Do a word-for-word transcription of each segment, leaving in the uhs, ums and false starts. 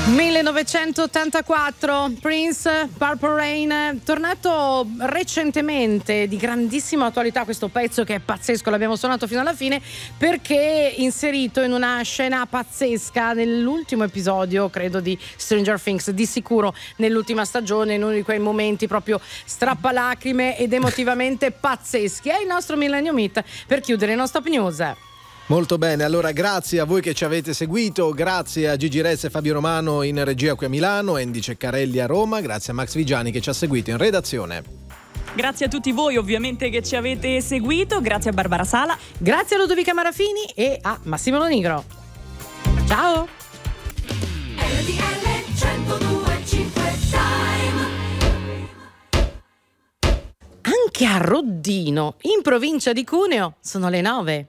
millenovecentottantaquattro, Prince, Purple Rain, tornato recentemente, di grandissima attualità questo pezzo che è pazzesco, l'abbiamo suonato fino alla fine perché inserito in una scena pazzesca nell'ultimo episodio, credo, di Stranger Things, di sicuro nell'ultima stagione, in uno di quei momenti proprio strappalacrime ed emotivamente pazzeschi. È il nostro Millennium Hit per chiudere il nostro Top News. Molto bene, allora grazie a voi che ci avete seguito, grazie a Gigi Rezza e Fabio Romano in regia qui a Milano, Andy Ceccarelli a Roma, grazie a Max Vigiani che ci ha seguito in redazione. Grazie a tutti voi ovviamente che ci avete seguito, grazie a Barbara Sala, grazie a Ludovica Marafini e a Massimo Lonigro. Ciao! Anche a Roddino, in provincia di Cuneo, sono le nove.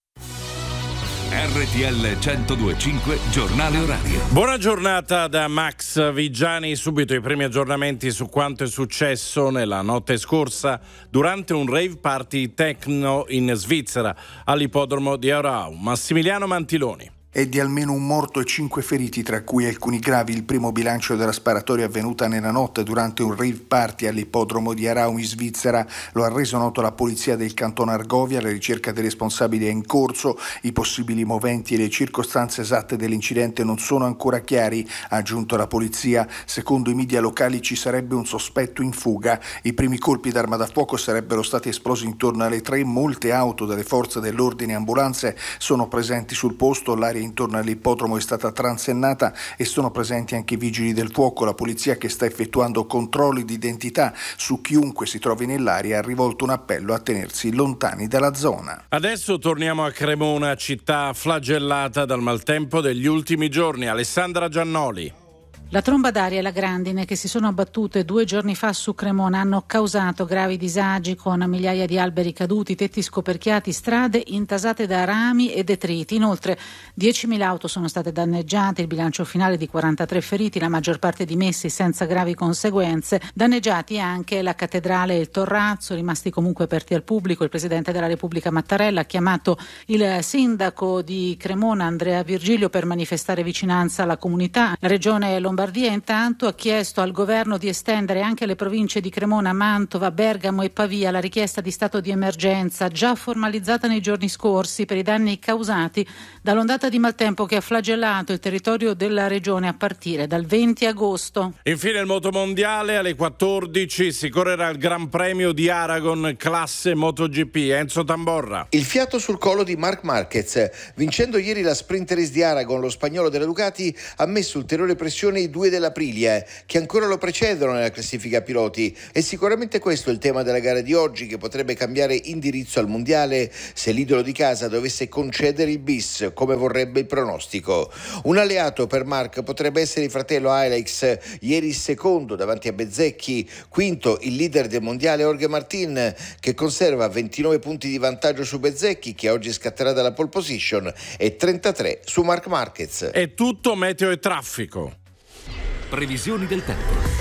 R T L centodue e cinque giornale orario. Buona giornata da Max Vigiani. Subito i primi aggiornamenti su quanto è successo nella notte scorsa durante un rave party techno in Svizzera all'ippodromo di Aarau. Massimiliano Mantiloni. È di almeno un morto e cinque feriti, tra cui alcuni gravi. Il primo bilancio della sparatoria avvenuta nella notte durante un rave party all'ippodromo di Aarau in Svizzera lo ha reso noto la polizia del canton Argovia. La ricerca dei responsabili è in corso, i possibili moventi e le circostanze esatte dell'incidente non sono ancora chiari, ha aggiunto la polizia. Secondo i media locali ci sarebbe un sospetto in fuga. I primi colpi d'arma da fuoco sarebbero stati esplosi intorno alle tre. Molte auto delle forze dell'ordine e ambulanze sono presenti sul posto. L'area intorno all'ippodromo è stata transennata e sono presenti anche i vigili del fuoco. La polizia, che sta effettuando controlli di identità su chiunque si trovi nell'area, ha rivolto un appello a tenersi lontani dalla zona. Adesso torniamo a Cremona, città flagellata dal maltempo degli ultimi giorni. Alessandra Giannoli. La tromba d'aria e la grandine che si sono abbattute due giorni fa su Cremona hanno causato gravi disagi, con migliaia di alberi caduti, tetti scoperchiati, strade intasate da rami e detriti. Inoltre diecimila auto sono state danneggiate, il bilancio finale di quarantatré feriti, la maggior parte dimessi senza gravi conseguenze. Danneggiati anche la cattedrale e il Torrazzo, rimasti comunque aperti al pubblico. Il Presidente della Repubblica Mattarella ha chiamato il sindaco di Cremona, Andrea Virgilio, per manifestare vicinanza alla comunità. La Regione Lombardia Lombardia intanto ha chiesto al governo di estendere anche alle province di Cremona, Mantova, Bergamo e Pavia la richiesta di stato di emergenza già formalizzata nei giorni scorsi per i danni causati dall'ondata di maltempo che ha flagellato il territorio della regione a partire dal venti agosto. Infine il motomondiale alle quattordici si correrà il Gran Premio di Aragon classe MotoGP. Enzo Tamborra. Il fiato sul collo di Marc Marquez. Vincendo ieri la Sprint Race di Aragon, lo spagnolo della Ducati ha messo ulteriore pressione ai due dell'Aprilia, che ancora lo precedono nella classifica piloti. E sicuramente questo è il tema della gara di oggi, che potrebbe cambiare indirizzo al mondiale se l'idolo di casa dovesse concedere il bis, come vorrebbe il pronostico. Un alleato per Marc potrebbe essere il fratello Alex, ieri secondo davanti a Bezzecchi, quinto il leader del mondiale Jorge Martin, che conserva ventinove punti di vantaggio su Bezzecchi, che oggi scatterà dalla pole position, e trentatré su Marc Marquez. È tutto meteo e traffico. Previsioni del tempo.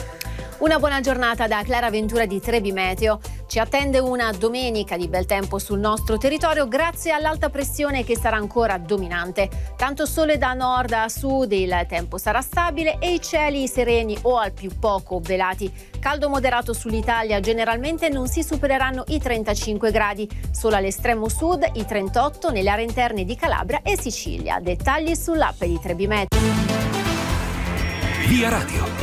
Una buona giornata da Clara Ventura di Trebi Meteo. Ci attende una domenica di bel tempo sul nostro territorio grazie all'alta pressione che sarà ancora dominante. Tanto sole da nord a sud, il tempo sarà stabile e i cieli sereni o al più poco velati. Caldo moderato sull'Italia, generalmente non si supereranno i trentacinque gradi. Solo all'estremo sud i trentotto nelle aree interne di Calabria e Sicilia. Dettagli sull'app di Trebi Meteo. Via Radio.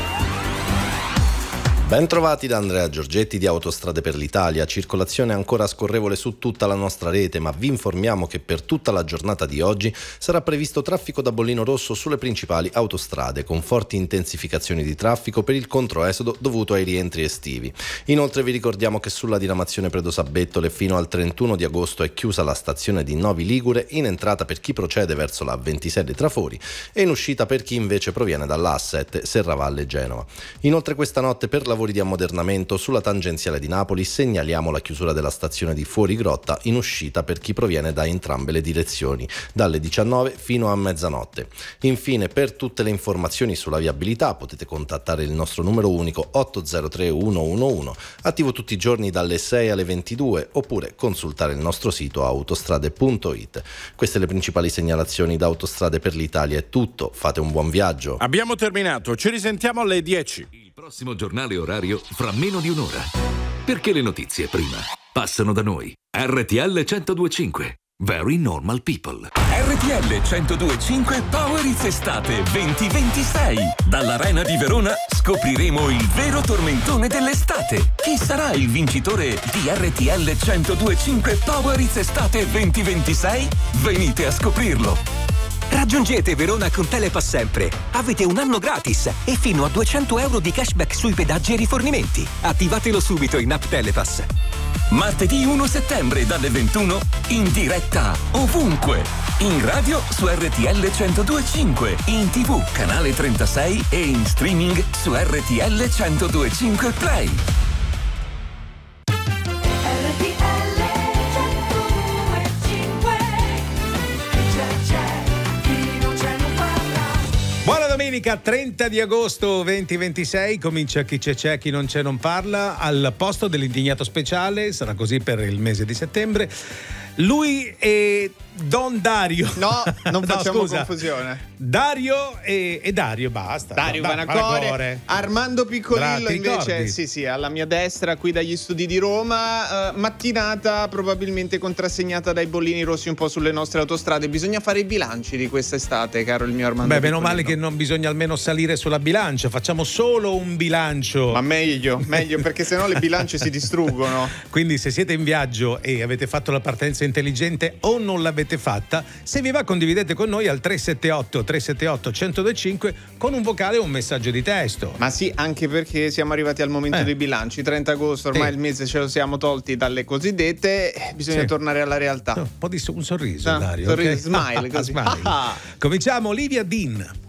Ben trovati da Andrea Giorgetti di Autostrade per l'Italia. Circolazione ancora scorrevole su tutta la nostra rete, ma vi informiamo che per tutta la giornata di oggi sarà previsto traffico da bollino rosso sulle principali autostrade, con forti intensificazioni di traffico per il controesodo dovuto ai rientri estivi. Inoltre vi ricordiamo che sulla diramazione Predosabbettole fino al trentuno di agosto è chiusa la stazione di Novi Ligure, in entrata per chi procede verso la ventisei dei Trafori e in uscita per chi invece proviene dall'A sette Serravalle Genova. Inoltre questa notte per la lavori di ammodernamento sulla tangenziale di Napoli, segnaliamo la chiusura della stazione di Fuorigrotta in uscita per chi proviene da entrambe le direzioni, dalle diciannove fino a mezzanotte. Infine, per tutte le informazioni sulla viabilità potete contattare il nostro numero unico otto zero tre uno uno uno, attivo tutti i giorni dalle sei alle ventidue, oppure consultare il nostro sito autostrade punto it. Queste le principali segnalazioni da Autostrade per l'Italia. È tutto, fate un buon viaggio. Abbiamo terminato, ci risentiamo alle dieci. Il prossimo giornale orario fra meno di un'ora. Perché le notizie prima passano da noi. R T L centodue e cinque. Very Normal People. R T L centodue e cinque Power It's Estate venti ventisei. Dall'Arena di Verona scopriremo il vero tormentone dell'estate. Chi sarà il vincitore di R T L centodue e cinque Power It's Estate venti ventisei? Venite a scoprirlo. Raggiungete Verona con Telepass Sempre. Avete un anno gratis e fino a duecento euro di cashback sui pedaggi e rifornimenti. Attivatelo subito in app Telepass. Martedì primo settembre dalle ventuno in diretta ovunque. In radio su R T L centodue e cinque, in tivù canale trentasei e in streaming su R T L centodue e cinque Play. Buona domenica, trenta di agosto duemilaventisei, comincia Chi c'è c'è, chi non c'è non parla, al posto dell'indignato speciale, sarà così per il mese di settembre. Lui è Don Dario. No, non no, facciamo scusa. confusione. Dario e, e Dario, basta. Dario da, Vanacore. Armando Piccolillo Bra, invece, ricordi? sì sì, alla mia destra qui dagli studi di Roma, uh, mattinata probabilmente contrassegnata dai bollini rossi un po' sulle nostre autostrade. Bisogna fare i bilanci di quest'estate, caro il mio Armando Beh, Piccolillo. meno male che non bisogna almeno salire sulla bilancia, facciamo solo un bilancio. Ma meglio, meglio perché sennò le bilance si distruggono. Quindi se siete in viaggio e avete fatto la partenza intelligente o non l'avete fatta, se vi va condividete con noi al tre sette otto tre sette otto uno zero due cinque con un vocale o un messaggio di testo. Ma sì, anche perché siamo arrivati al momento Eh. dei bilanci. trenta agosto, ormai Sì. il mese ce lo siamo tolti dalle cosiddette, eh, bisogna Sì. tornare alla realtà. No, un po' di un sorriso, Ah, Dario. sorriso, ok? smile, così. Smile. Cominciamo, Olivia Dean.